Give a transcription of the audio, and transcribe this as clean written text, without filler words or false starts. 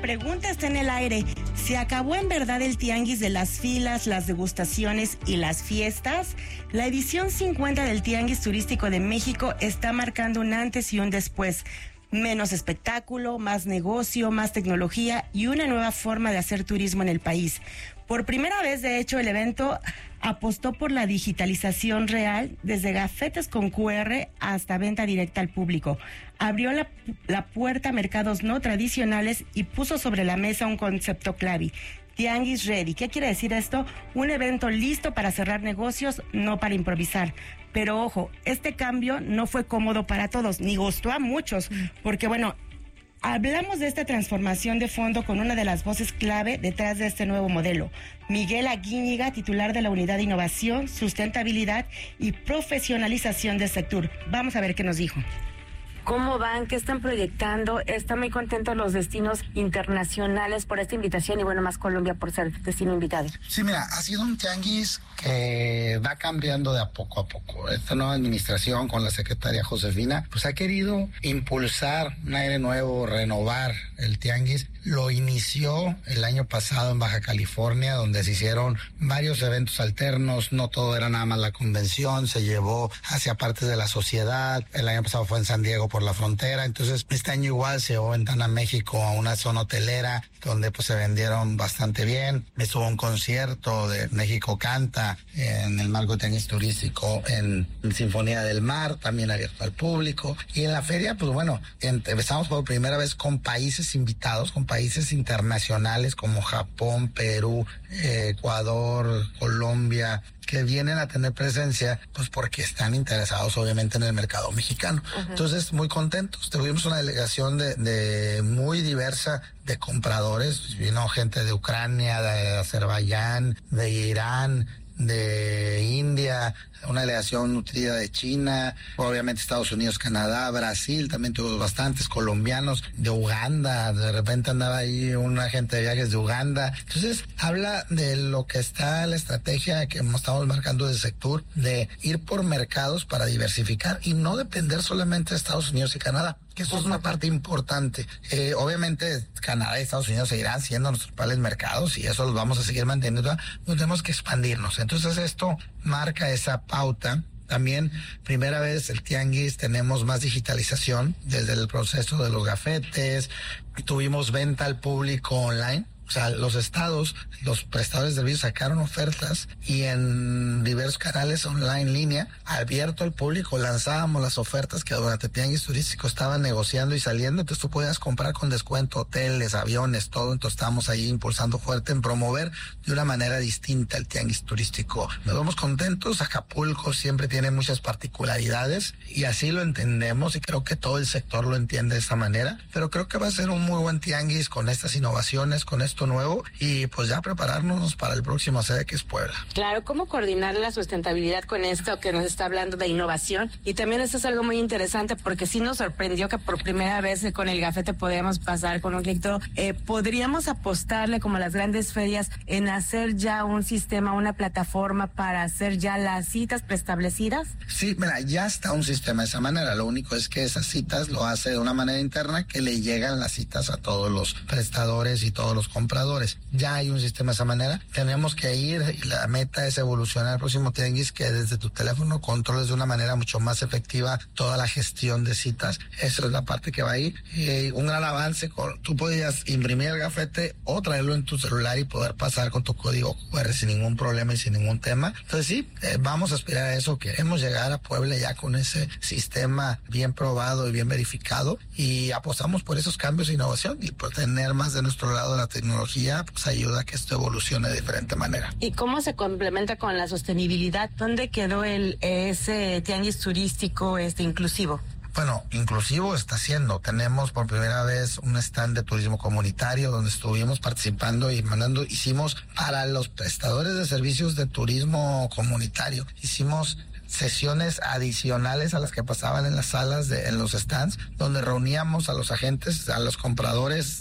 pregunta está en el aire. ¿Se acabó en verdad el tianguis de las filas, las degustaciones y las fiestas? La edición 50 del Tianguis Turístico de México está marcando un antes y un después. Menos espectáculo, más negocio, más tecnología y una nueva forma de hacer turismo en el país. Por primera vez, de hecho, el evento apostó por la digitalización real, desde gafetes con QR hasta venta directa al público. Abrió la puerta a mercados no tradicionales y puso sobre la mesa un concepto clave: Tianguis Ready. ¿Qué quiere decir esto? Un evento listo para cerrar negocios, no para improvisar. Pero ojo, este cambio no fue cómodo para todos, ni gustó a muchos, porque bueno, hablamos de esta transformación de fondo con una de las voces clave detrás de este nuevo modelo, Miguel Aguíñiga, titular de la Unidad de Innovación, Sustentabilidad y Profesionalización de Sectur. Vamos a ver qué nos dijo. ¿Cómo van? ¿Qué están proyectando? Están muy contentos los destinos internacionales por esta invitación y bueno, más Colombia por ser destino invitado. Sí, mira, ha sido un tianguis que va cambiando de a poco. Esta nueva administración con la secretaria Josefina, pues ha querido impulsar un aire nuevo, renovar el tianguis. Lo inició el año pasado en Baja California, donde se hicieron varios eventos alternos. No todo era nada más la convención, se llevó hacia partes de la sociedad. El año pasado fue en San Diego por la frontera. Entonces, este año igual se llevó Ventana México a una zona hotelera, donde pues se vendieron bastante bien. Estuvo un concierto de México Canta en el marco tianguis turístico en Sinfonía del Mar, también abierto al público. Y en la feria, pues bueno, empezamos por primera vez con países invitados, con países internacionales como Japón, Perú, Ecuador, Colombia, que vienen a tener presencia, pues porque están interesados obviamente en el mercado mexicano. Uh-huh. Entonces, muy contentos. Tuvimos una delegación de muy diversa de compradores. Vino gente de Ucrania, de Azerbaiyán, de Irán, de India, una delegación nutrida de China, obviamente Estados Unidos, Canadá, Brasil, también tuvimos bastantes colombianos, de Uganda, de repente andaba ahí un agente de viajes de Uganda. Entonces, habla de lo que está la estrategia que estamos marcando de Sectur, de ir por mercados para diversificar y no depender solamente de Estados Unidos y Canadá, que eso es una parte importante. Obviamente Canadá y Estados Unidos seguirán siendo nuestros principales mercados y eso los vamos a seguir manteniendo, no tenemos que expandirnos. Entonces esto marca esa pauta. También, primera vez el tianguis, tenemos más digitalización desde el proceso de los gafetes, tuvimos venta al público online. O sea, los estados, los prestadores de servicios sacaron ofertas y en diversos canales online, línea, abierto al público, lanzábamos las ofertas que durante el tianguis turístico estaban negociando y saliendo. Entonces tú podías comprar con descuento hoteles, aviones, todo. Entonces estábamos ahí impulsando fuerte en promover de una manera distinta el tianguis turístico. Nos vemos contentos. Acapulco siempre tiene muchas particularidades y así lo entendemos y creo que todo el sector lo entiende de esa manera. Pero creo que va a ser un muy buen tianguis con estas innovaciones, con esto nuevo y pues ya prepararnos para el próximo sede que es Puebla. Claro, ¿cómo coordinar la sustentabilidad con esto que nos está hablando de innovación? Y también esto es algo muy interesante porque sí nos sorprendió que por primera vez con el gafete podíamos pasar con un clic. ¿Podríamos apostarle como las grandes ferias en hacer ya un sistema, una plataforma para hacer ya las citas preestablecidas? Sí, mira, ya está un sistema de esa manera. Lo único es que esas citas lo hace de una manera interna que le llegan las citas a todos los prestadores y todos los compradores. Ya hay un sistema de esa manera. Tenemos que ir y la meta es evolucionar el próximo tianguis que desde tu teléfono controles de una manera mucho más efectiva toda la gestión de citas. Esa es la parte que va a ir. Un gran avance. Tú podías imprimir el gafete o traerlo en tu celular y poder pasar con tu código QR sin ningún problema y sin ningún tema. Entonces sí, vamos a aspirar a eso. Queremos llegar a Puebla ya con ese sistema bien probado y bien verificado y apostamos por esos cambios de innovación y por tener más de nuestro lado la tecnología, pues ayuda a que esto evolucione de diferente manera. ¿Y cómo se complementa con la sostenibilidad? ¿Dónde quedó ese tianguis turístico inclusivo? Bueno, inclusivo está siendo. Tenemos por primera vez un stand de turismo comunitario donde estuvimos participando y hicimos para los prestadores de servicios de turismo comunitario, hicimos sesiones adicionales a las que pasaban en las salas en los stands, donde reuníamos a los agentes, a los compradores